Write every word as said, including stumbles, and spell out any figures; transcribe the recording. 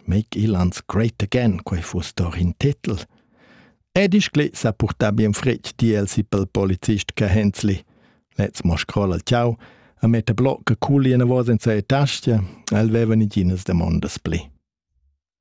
Make Irlands Great Again, quei fuss doch in titel. Ed iscle sa portar bien frecch di elsi pel polizist che Hensli. Let's mo scroll al ciao, a mette blocca culi e navos in sei tastia, el veva ni ginas demondas pli.